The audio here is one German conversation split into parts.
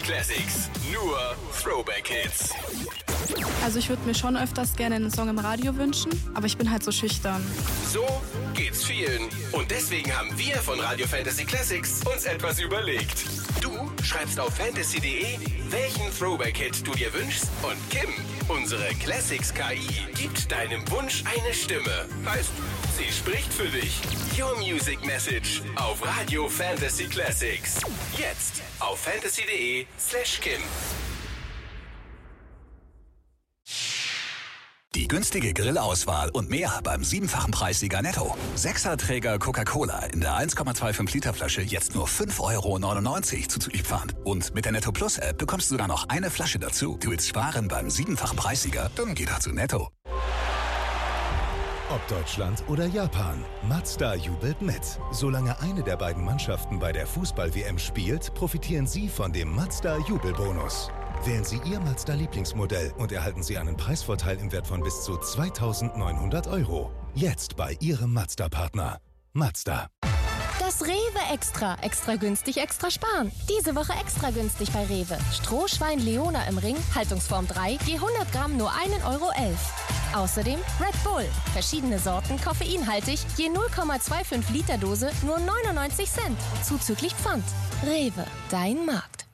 Classics. Nur Throwback Hits. Also ich würde mir schon öfters gerne einen Song im Radio wünschen, aber ich bin halt so schüchtern. So geht's vielen. Und deswegen haben wir von Radio Fantasy Classics uns etwas überlegt. Du schreibst auf fantasy.de, welchen Throwback-Hit du dir wünschst, und Kim, unsere Classics-KI, gibt deinem Wunsch eine Stimme. Heißt, sie spricht für dich. Your Music Message auf Radio Fantasy Classics. Jetzt auf fantasy.de/Kim. Die günstige Grillauswahl und mehr beim 7-fachen Preissieger Netto. 6er-Träger Coca-Cola in der 1,25 Liter Flasche jetzt nur 5,99 € zuzüglich Pfand. Und mit der Netto Plus App bekommst du sogar noch eine Flasche dazu. Du willst sparen beim 7-fachen Preissieger? Dann geh doch zu Netto. Ob Deutschland oder Japan, Mazda jubelt mit. Solange eine der beiden Mannschaften bei der Fußball-WM spielt, profitieren Sie von dem Mazda-Jubelbonus. Wählen Sie Ihr Mazda-Lieblingsmodell und erhalten Sie einen Preisvorteil im Wert von bis zu 2.900 €. Jetzt bei Ihrem Mazda-Partner. Mazda. Das Rewe Extra. Extra günstig, extra sparen. Diese Woche extra günstig bei Rewe. Strohschwein Leona im Ring, Haltungsform 3, je 100 Gramm nur 1,11 €. Außerdem Red Bull. Verschiedene Sorten, koffeinhaltig, je 0,25 Liter Dose, nur 99 Cent. Zuzüglich Pfand. Rewe, dein Markt.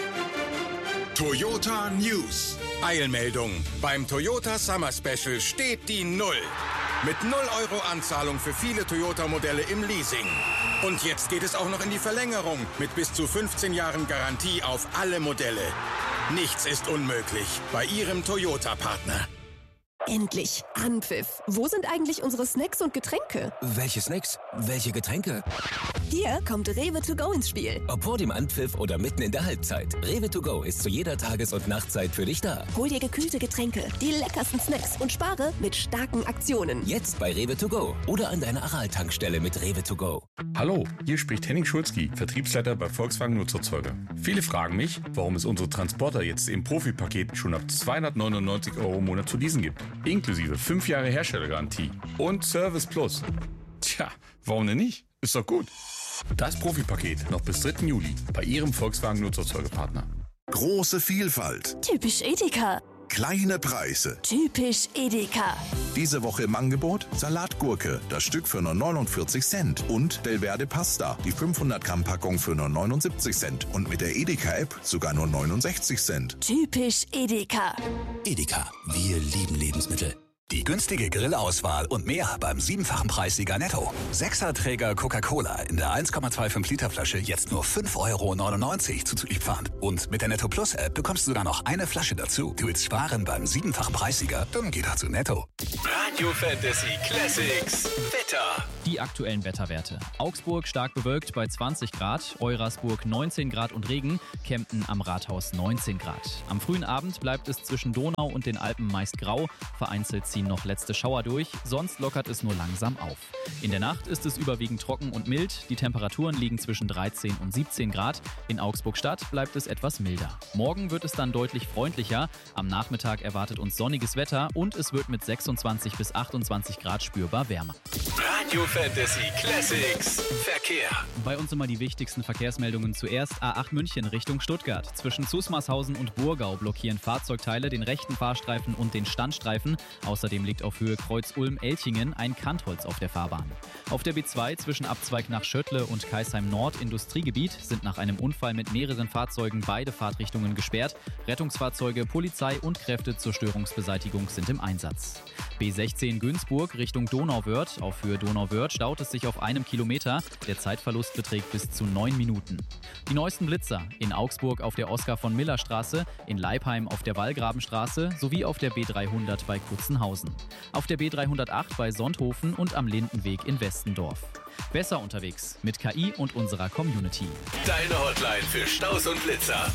Toyota News. Eilmeldung. Beim Toyota Summer Special steht die Null. Mit 0 € Anzahlung für viele Toyota-Modelle im Leasing. Und jetzt geht es auch noch in die Verlängerung mit bis zu 15 Jahren Garantie auf alle Modelle. Nichts ist unmöglich bei Ihrem Toyota-Partner. Endlich. Anpfiff. Wo sind eigentlich unsere Snacks und Getränke? Welche Snacks? Welche Getränke? Hier kommt Rewe to go ins Spiel. Ob vor dem Anpfiff oder mitten in der Halbzeit. Rewe to go ist zu jeder Tages- und Nachtzeit für dich da. Hol dir gekühlte Getränke, die leckersten Snacks und spare mit starken Aktionen. Jetzt bei Rewe to go oder an deiner Aral-Tankstelle mit Rewe to go. Hallo, hier spricht Henning Schulzki, Vertriebsleiter bei Volkswagen Nutzerzeuger. Viele fragen mich, warum es unsere Transporter jetzt im Profipaket schon ab 299 € im Monat zu leasen gibt. Inklusive 5 Jahre Herstellergarantie und Service Plus. Tja, warum denn nicht? Ist doch gut. Das Profipaket noch bis 3. Juli bei Ihrem Volkswagen Nutzerzeugerpartner. Große Vielfalt. Typisch Edeka. Kleine Preise. Typisch Edeka. Diese Woche im Angebot Salatgurke, das Stück für nur 49 Cent. Und Belverde Pasta, die 500 Gramm Packung für nur 79 Cent. Und mit der Edeka-App sogar nur 69 Cent. Typisch Edeka. Edeka, wir lieben Lebensmittel. Die günstige Grillauswahl und mehr beim 7-fachen Preissieger Netto. 6er-Träger Coca-Cola in der 1,25 Liter Flasche jetzt nur 5,99 € zuzüglich Pfand. Und mit der Netto Plus App bekommst du sogar noch eine Flasche dazu. Du willst sparen beim 7-fachen Preissieger? Dann geh doch zu Netto. Radio Fantasy Classics. Wetter. Die aktuellen Wetterwerte. Augsburg stark bewölkt bei 20 Grad, Eurasburg 19 Grad und Regen, Kempten am Rathaus 19 Grad. Am frühen Abend bleibt es zwischen Donau und den Alpen meist grau, vereinzelt ziehen noch letzte Schauer durch, sonst lockert es nur langsam auf. In der Nacht ist es überwiegend trocken und mild, die Temperaturen liegen zwischen 13 und 17 Grad, in Augsburg-Stadt bleibt es etwas milder. Morgen wird es dann deutlich freundlicher, am Nachmittag erwartet uns sonniges Wetter und es wird mit 26 bis 28 Grad spürbar wärmer. Radio Fantasy Classics. Verkehr. Bei uns immer die wichtigsten Verkehrsmeldungen zuerst. A8 München Richtung Stuttgart. Zwischen Zusmarshausen und Burgau blockieren Fahrzeugteile den rechten Fahrstreifen und den Standstreifen. Außerdem liegt auf Höhe Kreuz Ulm-Elchingen ein Kantholz auf der Fahrbahn. Auf der B2 zwischen Abzweig nach Schöttle und Kaisheim Nord Industriegebiet sind nach einem Unfall mit mehreren Fahrzeugen beide Fahrtrichtungen gesperrt. Rettungsfahrzeuge, Polizei und Kräfte zur Störungsbeseitigung sind im Einsatz. B16 Günzburg Richtung Donauwörth. Auf Höhe Donauwörth staut es sich auf 1 Kilometer. Der Zeitverlust beträgt bis zu 9 Minuten. Die neuesten Blitzer in Augsburg auf der Oskar-von-Miller-Straße, in Leipheim auf der Wallgrabenstraße sowie auf der B300 bei Kutzenhausen. Auf der B308 bei Sonthofen und am Lindenweg in Westendorf. Besser unterwegs mit KI und unserer Community. Deine Hotline für Staus und Blitzer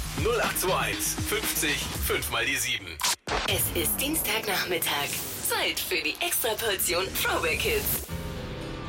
0821 50 5 mal die 7. Es ist Dienstagnachmittag. Zeit für die Extraportion Throwback Hits.